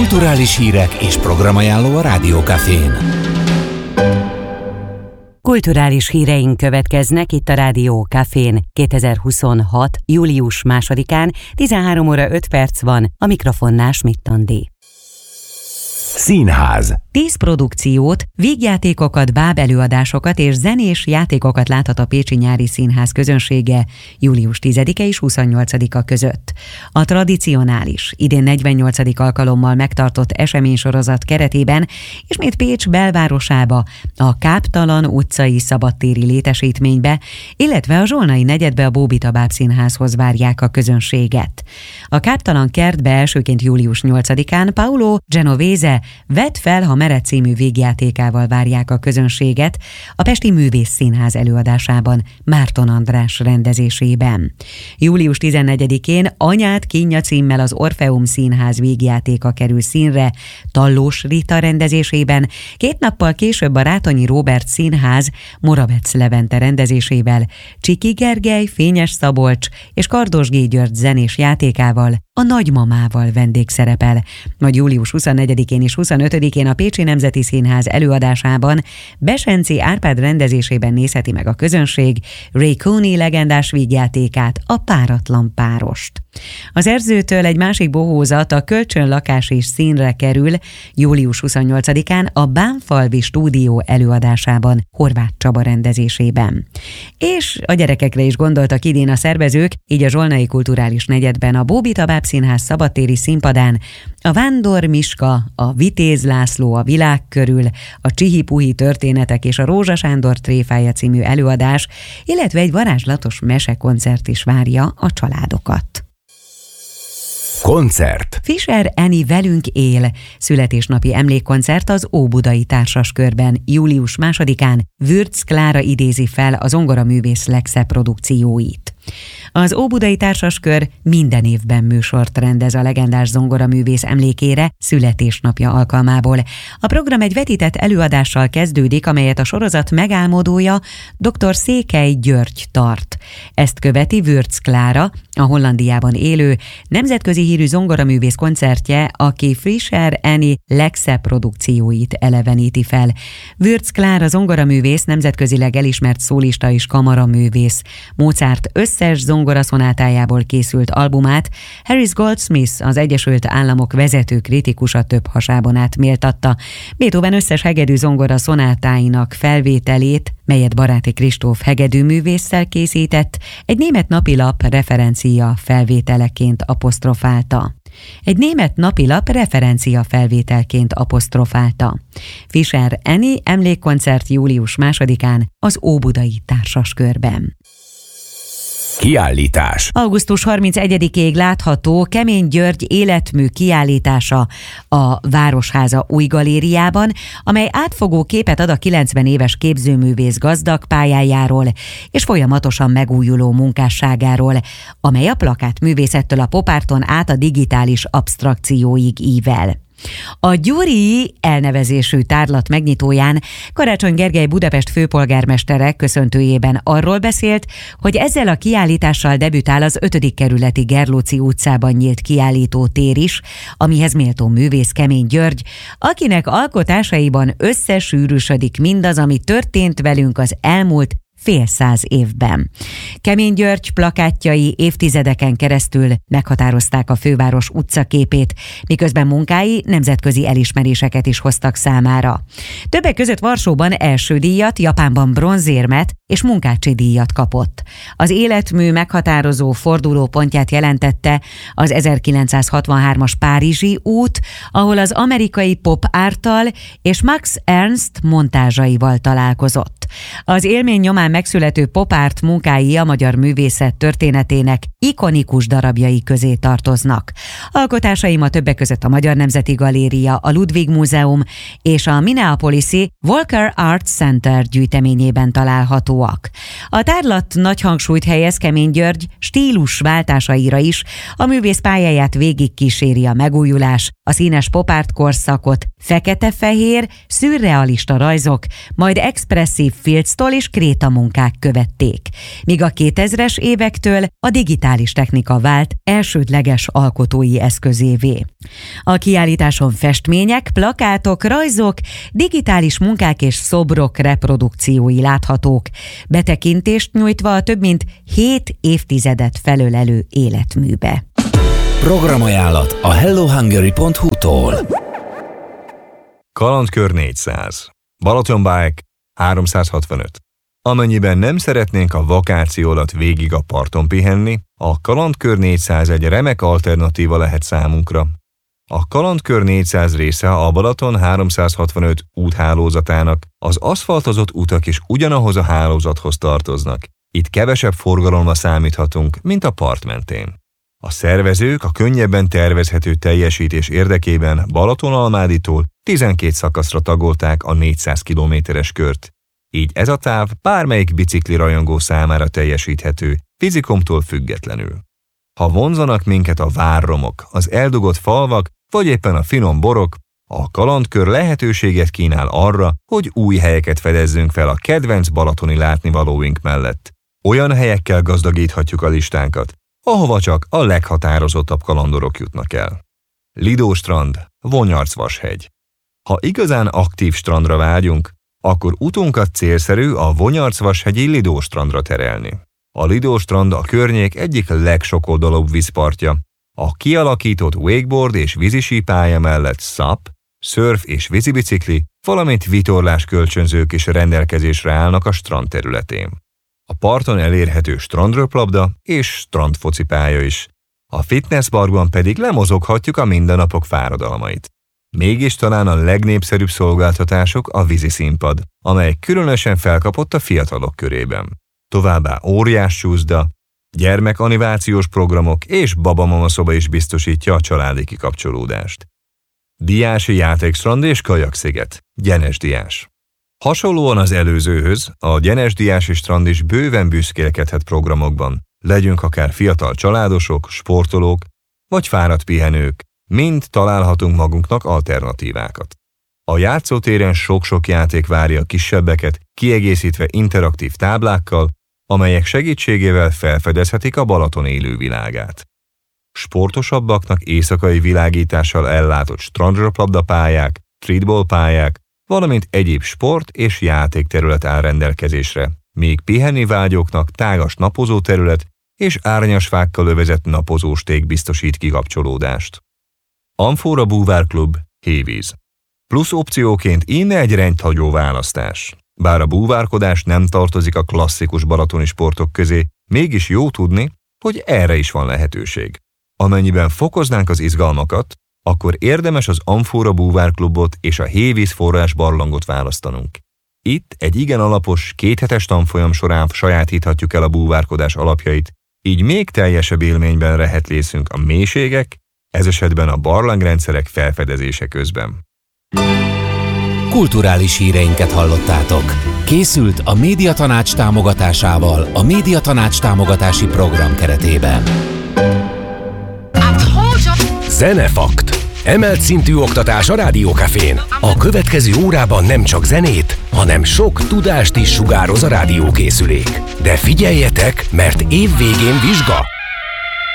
Kulturális hírek és programajánló a Rádiókafén. Kulturális híreink következnek itt a Rádiókafén 2026. július 2-án, 13 óra 5 perc van, a mikrofonnál Schmidt Andi. Színház. 10 produkciót, vígjátékokat, bábelőadásokat és zenés játékokat láthat a Pécsi Nyári Színház közönsége július 10-e és 28-a között. A tradicionális, idén 48. alkalommal megtartott eseménysorozat keretében ismét Pécs belvárosába, a Káptalan utcai szabadtéri létesítménybe, illetve a Zsolnai negyedbe a Bóbita Bábszínházhoz várják a közönséget. A Káptalan kertbe elsőként július 8-án Paolo Genovese Vedd fel, ha mered című vígjátékával várják a közönséget a Pesti Művészszínház előadásában Márton András rendezésében. Július 14-én Anyád kínja címmel az Orfeum Színház vígjátéka kerül színre Tallós Rita rendezésében, 2 nappal később a Rátonyi Róbert Színház Moravec Levente rendezésével Csiki Gergely, Fényes Szabolcs és Kardos-G. György zenés játékával, a Nagymamával vendégszerepel. Majd július 24-én és 25-én a Pécsi Nemzeti Színház előadásában Besenci Árpád rendezésében nézheti meg a közönség Ray Cooney legendás vígjátékát, a Páratlan párost. Az Erzőtől egy másik bohózat, a Kölcsönlakás is színre kerül július 28-án a Bánfalvi stúdió előadásában Horváth Csaba rendezésében. És a gyerekekre is gondoltak idén a szervezők, így a Zsolnai Kulturális Negyedben a Bóbita Bábszínház szabadtéri színpadán a Vándor Miska, a Vitéz László a világ körül, a Csihi-Puhi történetek és a Rózsa Sándor tréfája című előadás, illetve egy varázslatos mesekoncert is várja a családokat. Koncert. Fischer Annie velünk él születésnapi emlékkoncert az Óbudai Társaskörben július 2-án. Würz Klára idézi fel a zongoraművész legszebb produkcióit. Az Óbudai Társaskör minden évben műsort rendez a legendás zongoraművész emlékére születésnapja alkalmából. A program egy vetített előadással kezdődik, amelyet a sorozat megálmodója dr. Székely György tart. Ezt követi Würz Klára, a Hollandiában élő, nemzetközi hírű zongoraművész koncertje, aki Fischer Annie legszebb produkcióit eleveníti fel. Würz Klára zongoraművész, nemzetközileg elismert szólista és kamaraművész. Mozart összes zongoraszonátájából készült albumát Harris Goldsmith, az Egyesült Államok vezető kritikusa több hasában át méltatta. Beethoven összes hegedű zongora szonátáinak felvételét, melyet Baráti Kristóf hegedűművésszel készített, egy német napilap referencia felvételeként apostrofálta. Fischer Annie emlékkoncert július 2-án az Óbudai Társaskörben. Kiállítás. Augusztus 31-ig látható Kemény György életmű kiállítása a Városháza új galériában, amely átfogó képet ad a 90 éves képzőművész gazdag pályájáról és folyamatosan megújuló munkásságáról, amely a plakátművészettől a popárton át a digitális absztrakcióig ível. A Gyuri elnevezésű tárlat megnyitóján Karácsony Gergely Budapest főpolgármestere köszöntőjében arról beszélt, hogy ezzel a kiállítással debütál az 5. kerületi Gerlóci utcában nyílt kiállító tér is, amihez méltó művész Kemény György, akinek alkotásaiban összesűrűsödik mindaz, ami történt velünk az elmúlt fél száz évben. Kemény György plakátjai évtizedeken keresztül meghatározták a főváros utcaképét, miközben munkái nemzetközi elismeréseket is hoztak számára. Többek között Varsóban első díjat, Japánban bronzérmet és munkácsi díjat kapott. Az életmű meghatározó fordulópontját jelentette az 1963-as Párizsi út, ahol az amerikai pop árttal és Max Ernst montázsaival találkozott. Az élmény nyomán megszülető pop art munkái a magyar művészet történetének ikonikus darabjai közé tartoznak. Alkotásai ma többek között a Magyar Nemzeti Galéria, a Ludwig Múzeum és a Minneapolisi Walker Art Center gyűjteményében találhatóak. A tárlat nagy hangsúlyt helyez Kemény György stílusváltásaira is, a művész pályáját végig kíséri a megújulás, a színes pop art korszakot Fekete-fehér, szürrealista rajzok, majd expresszív filctól és krétamunkák követték, míg a 2000-es évektől a digitális technika vált elsődleges alkotói eszközévé. A kiállításon festmények, plakátok, rajzok, digitális munkák és szobrok reprodukciói láthatók, betekintést nyújtva a több mint 7 évtizedet felölelő életműbe. Programajánlat a hellohungary.hu-tól. Kalandkör 400. Balatonbike 365. Amennyiben nem szeretnénk a vakáció alatt végig a parton pihenni, a Kalandkör 400 egy remek alternatíva lehet számunkra. A Kalandkör 400 része a Balaton 365 úthálózatának, az aszfaltozott utak is ugyanahoz a hálózathoz tartoznak. Itt kevesebb forgalomra számíthatunk, mint a part mentén. A szervezők a könnyebben tervezhető teljesítés érdekében Balatonalmáditól 12 szakaszra tagolták a 400 kilométeres kört. Így ez a táv bármelyik bicikli rajongó számára teljesíthető, fizikumtól függetlenül. Ha vonzanak minket a várromok, az eldugott falvak, vagy éppen a finom borok, a Kalandkör lehetőséget kínál arra, hogy új helyeket fedezzünk fel a kedvenc balatoni látnivalóink mellett. Olyan helyekkel gazdagíthatjuk a listánkat, ahova csak a leghatározottabb kalandorok jutnak el. Lidó strand, Vonyarcvashegy. Ha igazán aktív strandra vágyunk, akkor utunkat célszerű a Vonyarcvashegyi Lidó strandra terelni. A Lidó strand a környék egyik legsokoldalúbb vízpartja. A kialakított wakeboard és vízisípálya mellett SUP, szörf és vízibicikli, valamint vitorlás kölcsönzők is rendelkezésre állnak a strand területén. A parton elérhető strandröplabda és strandfocipálya is. A fitnessparkban pedig lemozoghatjuk a mindennapok fáradalmait. Mégis talán a legnépszerűbb szolgáltatásuk a víziszínpad, amely különösen felkapott a fiatalok körében. Továbbá óriás csúszda, gyermekanimációs programok és babamama szoba is biztosítja a családi kikapcsolódást. Diási játékstrand és kajaksziget, Gyenesdiás. Hasonlóan az előzőhöz, a Gyenesdiási strand is bőven büszkélkedhet programokban. Legyünk akár fiatal családosok, sportolók, vagy fáradt pihenők, mind találhatunk magunknak alternatívákat. A játszótéren sok-sok játék várja a kisebbeket, kiegészítve interaktív táblákkal, amelyek segítségével felfedezhetik a Balaton élővilágát. Sportosabbaknak éjszakai világítással ellátott strandröplabdapályák, streetballpályák, valamint egyéb sport- és játékterület áll rendelkezésre, míg pihenni vágyóknak tágas napozóterület és árnyasfákkal övezett napozósték biztosít kikapcsolódást. Amfora Búvárklub, Hévíz. Plusz opcióként innen egy rendhagyó választás. Bár a búvárkodás nem tartozik a klasszikus balatoni sportok közé, mégis jó tudni, hogy erre is van lehetőség. Amennyiben fokoznánk az izgalmakat, akkor érdemes az Amfora Búvárklubot és a Hévíz forrás barlangot választanunk. Itt egy igen alapos, 2 hetes tanfolyam során sajátíthatjuk el a búvárkodás alapjait, így még teljesebb élményben rehetlészünk a mélységek, ez esetben a barlangrendszerek felfedezése közben. Kulturális híreinket hallottátok. Készült a Médiatanács támogatásával a Médiatanács támogatási program keretében. Zenefakt. Emelt szintű oktatás a Rádiókafén. A következő órában nem csak zenét, hanem sok tudást is sugároz a rádiókészülék. De figyeljetek, mert év végén vizsga!